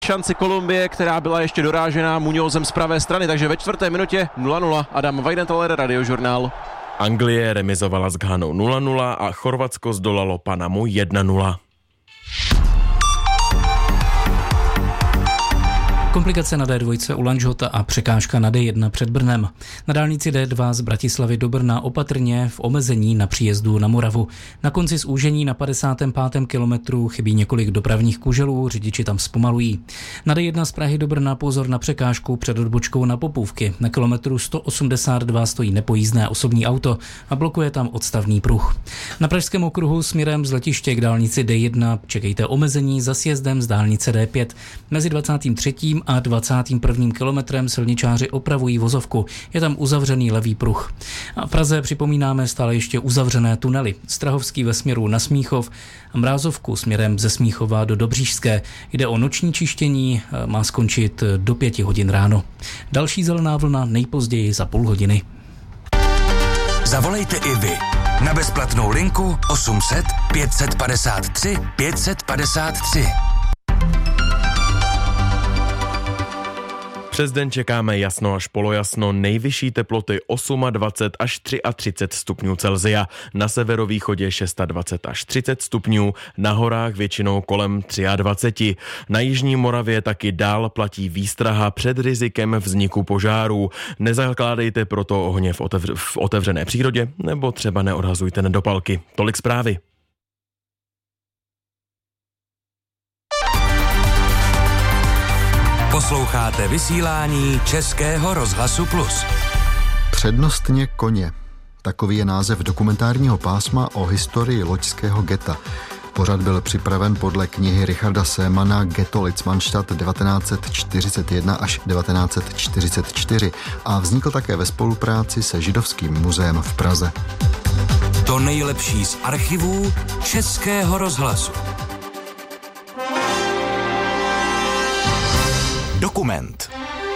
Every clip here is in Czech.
Šanci Kolumbie, která byla ještě dorážená Muñozem z pravé strany, takže ve 4. minutě 0-0. Adam Weidenthal, Radiožurnál. Anglie remizovala s Ghanou 0-0 a Chorvatsko zdolalo Panamu 1-0. Komplikace na D2 u Lanžhota a překážka na D1 před Brnem. Na dálnici D2 z Bratislavy do Brna opatrně v omezení na příjezdu na Moravu. Na konci zúžení na 55. kilometru chybí několik dopravních kuželů, řidiči tam zpomalují. Na D1 z Prahy do Brna pozor na překážku před odbočkou na Popůvky. Na kilometru 182 stojí nepojízdné osobní auto a blokuje tam odstavný pruh. Na Pražském okruhu směrem z letiště k dálnici D1 čekejte omezení za sjezdem z dálnice D5. Mezi 23. a 21. kilometrem silničáři opravují vozovku. Je tam uzavřený levý pruh. A v Praze připomínáme stále ještě uzavřené tunely. Strahovský ve směru na Smíchov a Mrázovku směrem ze Smíchova do Dobříšské. Jde o noční čištění, má skončit do 5 hodin ráno. Další zelená vlna nejpozději za půl hodiny. Zavolejte i vy na bezplatnou linku 800 553 553. Přes den čekáme jasno až polojasno, nejvyšší teploty 28 až 33 stupňů Celsia, na severovýchodě 26 až 30 stupňů, na horách většinou kolem 23. Na jižní Moravě taky dál platí výstraha před rizikem vzniku požárů. Nezakládejte proto ohně v otevřené přírodě nebo třeba neodhazujte nedopalky. Tolik zprávy. Posloucháte vysílání Českého rozhlasu Plus. Přednostně koně. Takový je název dokumentárního pásma o historii loňského geta. Pořad byl připraven podle knihy Richarda Seemana Ghetto Litzmannstadt 1941 až 1944 a vznikl také ve spolupráci se Židovským muzeem v Praze. To nejlepší z archivů Českého rozhlasu. Dokument.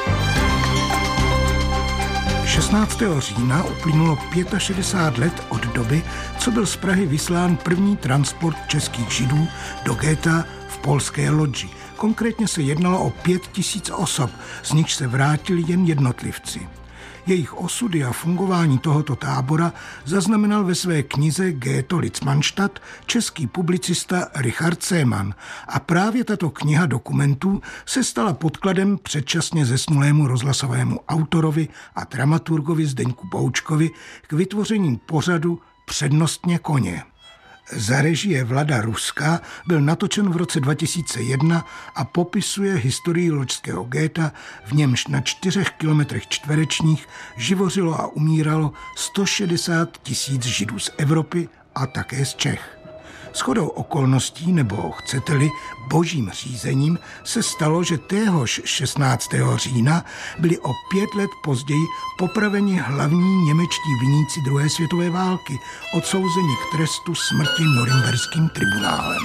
16. října uplynulo 65 let od doby, co byl z Prahy vyslán první transport českých Židů do ghétta v polské Lodži. Konkrétně se jednalo o 5000 osob, z nichž se vrátili jen jednotlivci. Jejich osudy a fungování tohoto tábora zaznamenal ve své knize Ghetto Litzmannstadt český publicista Richard Seeman a právě tato kniha dokumentů se stala podkladem předčasně zesnulému rozhlasovému autorovi a dramaturgovi Zdeňku Boučkovi k vytvoření pořadu Přednostně koně. Za režie Vlada Ruska byl natočen v roce 2001 a popisuje historii loďského ghétta, v němž na 4 kilometrech čtverečních živořilo a umíralo 160 000 Židů z Evropy a také z Čech. Shodou okolností, nebo chcete-li božím řízením, se stalo, že téhož 16. října byli o 5 let později popraveni hlavní němečtí viníci druhé světové války, odsouzeni k trestu smrti norimberským tribunálem.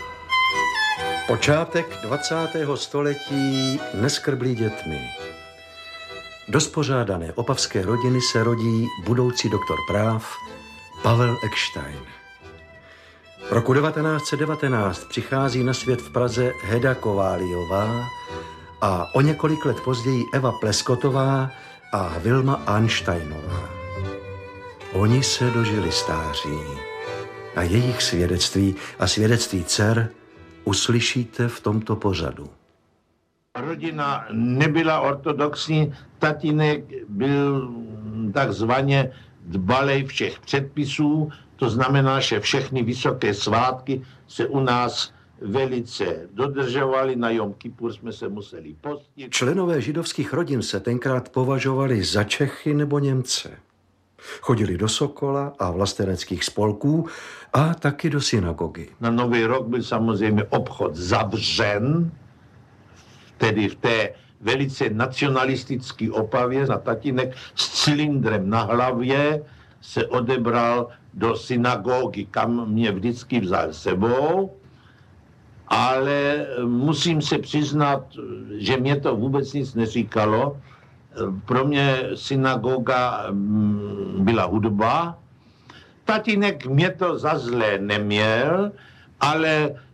Počátek 20. století neskrblí dětmi. Do spořádané opavské rodiny se rodí budoucí doktor práv Pavel Eckstein. Roku 1919 přichází na svět v Praze Heda Kováliová a o několik let později Eva Pleskotová a Vilma Einsteinová. Oni se dožili stáří a jejich svědectví a svědectví dcer uslyšíte v tomto pořadu. Rodina nebyla ortodoxní, tatínek byl takzvaně dbalej všech předpisů, to znamená, že všechny vysoké svátky se u nás velice dodržovaly, na Jom Kipur jsme se museli postit. Členové židovských rodin se tenkrát považovali za Čechy nebo Němce. Chodili do Sokola a vlasteneckých spolků a taky do synagogy. Na Nový rok byl samozřejmě obchod zavřen, tedy v té velice nacionalistické Opavě. Na tatínek s cylindrem na hlavě se odebral do synagogy, kam mě vždycky vzal sebou, ale musím se přiznat, že mě to vůbec nic neříkalo. Pro mě synagoga byla hudba. Tatínek mě to za zlé neměl, ale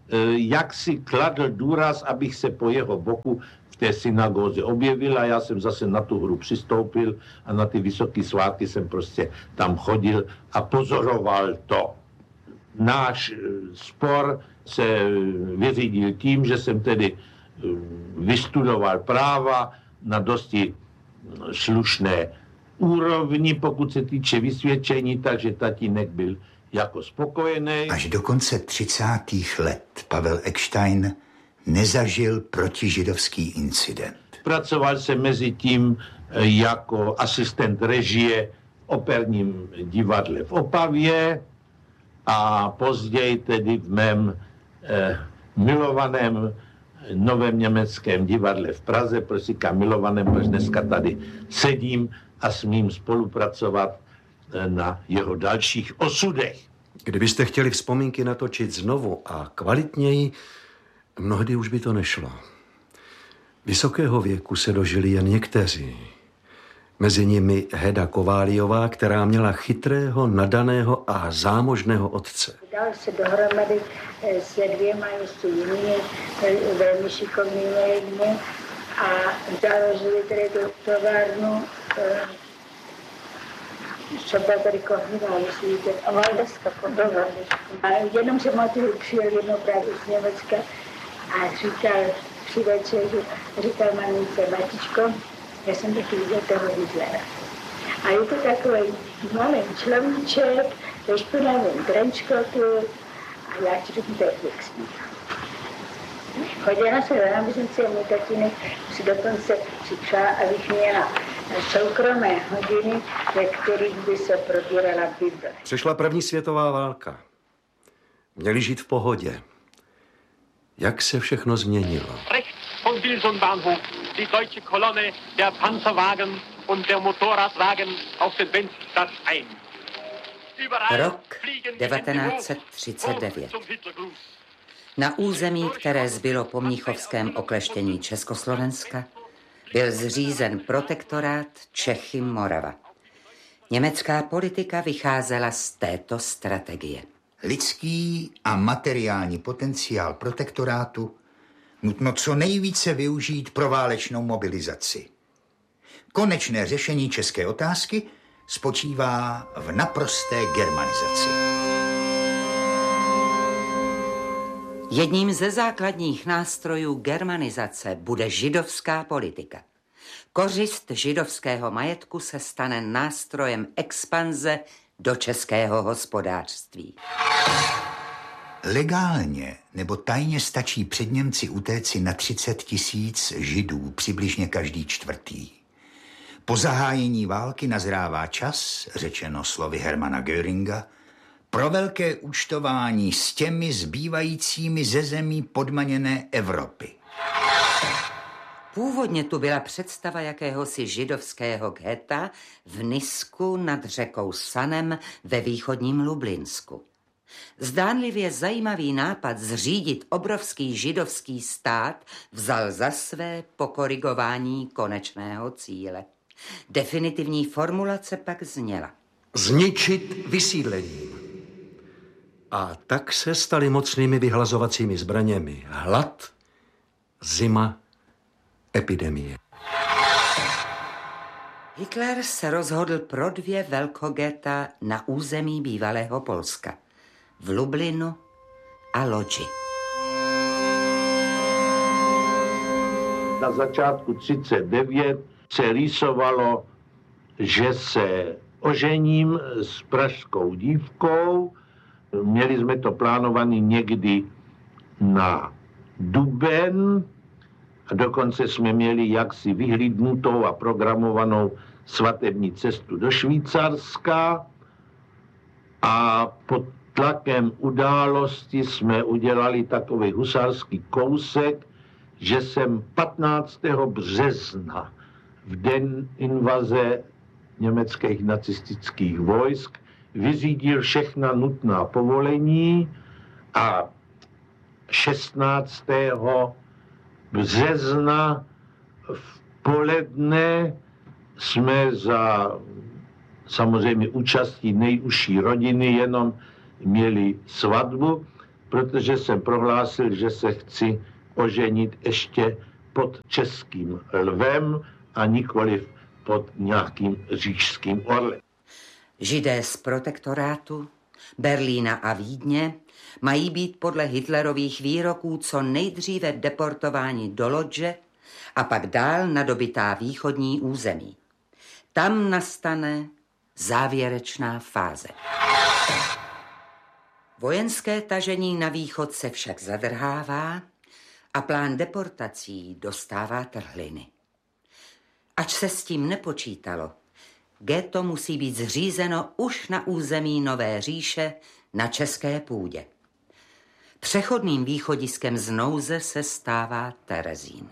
jak si kladl důraz, abych se po jeho boku v té synagóze objevil a já jsem zase na tu hru přistoupil a na ty vysoké svátky jsem prostě tam chodil a pozoroval to. Náš spor se vyřídil tím, že jsem tedy vystudoval práva na dosti slušné úrovni, pokud se týče vysvědčení, takže tatínek byl jako spokojený. Až do konce 30. let Pavel Eckstein nezažil protižidovský incident. Pracoval jsem mezi tím jako asistent režie v operním divadle v Opavě a později tedy v mém milovaném Novém německém divadle v Praze, prostě říkám milovaném, protože dneska tady sedím a smím spolupracovat na jeho dalších osudech. Kdybyste chtěli vzpomínky natočit znovu a kvalitněji, mnohdy už by to nešlo. Vysokého věku se dožili jen někteří. Mezi nimi Heda Kováliová, která měla chytrého, nadaného a zámožného otce. Dal se dohromady se 2 ještě jinými velmi šikovnými lidmi a založili tedy tu továrnu třeba tady Kohnivá, myslíte, a Valdeska, a jenom se motivu přijel jednou právě z Německa a říkal při večeři, říkal mamince, Matičko, já jsem taky viděl toho Hitlera. A je to takový malý človíček, ve špinavém trenčkotu a já ti řeknu, to je jak smích. Chodila se do náměstnice a můj tatínek si dokonce připřál, abych měla soukromé hodiny, ve kterých by se probírala Bible. Přišla první světová válka. Měli žít v pohodě. Jak se všechno změnilo? Rechts von Wilsonbahnhof, die deutsche Kolonne, der Panzerwagen und der Motorradwagen auf den Wendstadt ein. Rok 1939. Na území, které zbylo po mnichovském okleštění Československa, byl zřízen protektorát Čechy-Morava. Německá politika vycházela z této strategie. Lidský a materiální potenciál protektorátu nutno co nejvíce využít pro válečnou mobilizaci. Konečné řešení české otázky spočívá v naprosté germanizaci. Jedním ze základních nástrojů germanizace bude židovská politika. Kořist židovského majetku se stane nástrojem expanze do českého hospodářství. Legálně nebo tajně stačí před Němci utéci na 30 000 Židů, přibližně každý čtvrtý. Po zahájení války nazrává čas, řečeno slovy Hermana Göringa, pro velké účtování s těmi zbývajícími ze zemí podmaněné Evropy. Původně tu byla představa jakéhosi židovského ghetta v Nisku nad řekou Sanem ve východním Lublinsku. Zdánlivě zajímavý nápad zřídit obrovský židovský stát vzal za své pokorigování konečného cíle. Definitivní formulace pak zněla: zničit vysídlením. A tak se staly mocnými vyhlazovacími zbraněmi hlad, zima, epidemie. Hitler se rozhodl pro 2 velkogeta na území bývalého Polska. V Lublinu a Lodži. Na začátku 1939 se rýsovalo, že se ožením s pražskou dívkou. Měli jsme to plánovaný někdy na duben a dokonce jsme měli jaksi vyhlídnutou a programovanou svatební cestu do Švýcarska a pod tlakem události jsme udělali takový husarský kousek, že jsem 15. března v den invaze německých nacistických vojsk vyřídil všechna nutná povolení a 16. března v poledne jsme za samozřejmě účastí nejužší rodiny jenom měli svatbu, protože jsem prohlásil, že se chci oženit ještě pod českým lvem a nikoliv pod nějakým říšským orlem. Židé z protektorátu, Berlína a Vídně mají být podle Hitlerových výroků co nejdříve deportováni do Lodže a pak dál na dobytá východní území. Tam nastane závěrečná fáze. Vojenské tažení na východ se však zadrhává a plán deportací dostává trhliny. Ač se s tím nepočítalo, ghetto musí být zřízeno už na území Nové říše na české půdě. Přechodným východiskem z nouze se stává Terezín.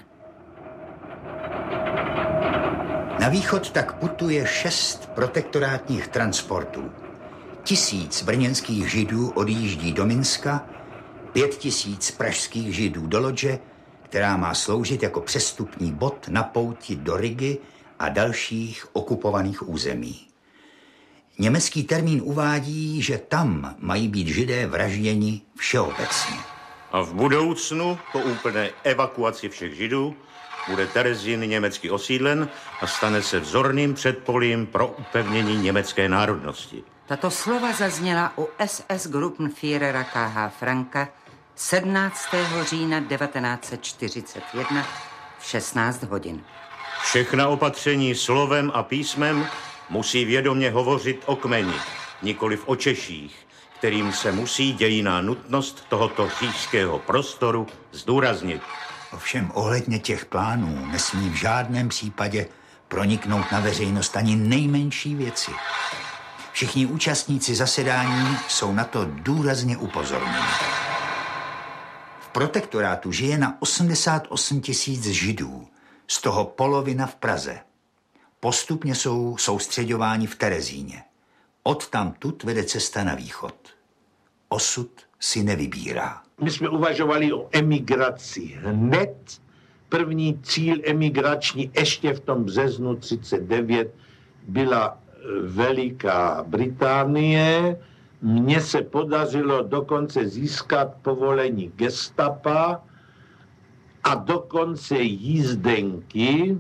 Na východ tak putuje 6 protektorátních transportů. 1000 brněnských Židů odjíždí do Minska, 5000 pražských Židů do Lodže, která má sloužit jako přestupní bod na pouti do Rigy a dalších okupovaných území. Německý termín uvádí, že tam mají být Židé vražděni všeobecně. A v budoucnu, po úplné evakuaci všech Židů, bude Terezín německy osídlen a stane se vzorným předpolím pro upevnění německé národnosti. Tato slova zazněla u SS Gruppenführera K.H. Franka 17. října 1941 v 16 hodin. Všechna opatření slovem a písmem musí vědomě hovořit o kmeni, nikoliv o Češích, kterým se musí dějinná nutnost tohoto říšského prostoru zdůraznit. Ovšem ohledně těch plánů nesmí v žádném případě proniknout na veřejnost ani nejmenší věci. Všichni účastníci zasedání jsou na to důrazně upozorněni. V protektorátu žije na 88 000 Židů, z toho polovina v Praze. Postupně jsou soustřeďováni v Terezíně. Odtamtud vede cesta na východ. Osud si nevybírá. My jsme uvažovali o emigraci hned. První cíl emigrační ještě v tom březnu 1939 byla Veliká Británie. Mně se podařilo dokonce získat povolení gestapa a dokonce jízdenky.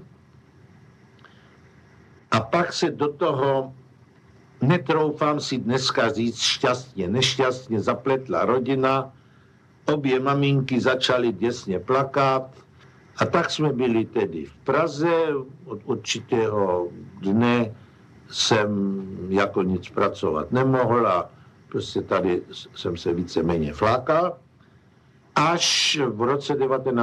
A pak se do toho, netroufám si dneska říct šťastně, nešťastně zapletla rodina. Obě maminky začaly děsně plakat a tak jsme byli tedy v Praze. Od určitého dne jsem jako nic pracovat nemohl a prostě tady jsem se víceméně flákal. Až v roce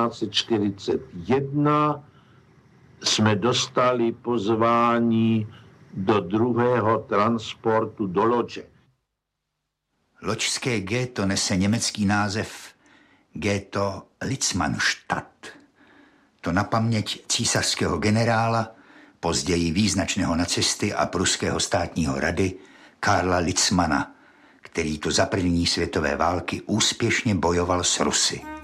1941 jsme dostali pozvání do druhého transportu do Lodže. Loďské ghetto nese německý název Ghetto Litzmannstadt. To na paměť císařského generála, později význačného nacisty a pruského státního rady Karla Litzmana, který tu za první světové války úspěšně bojoval s Rusy.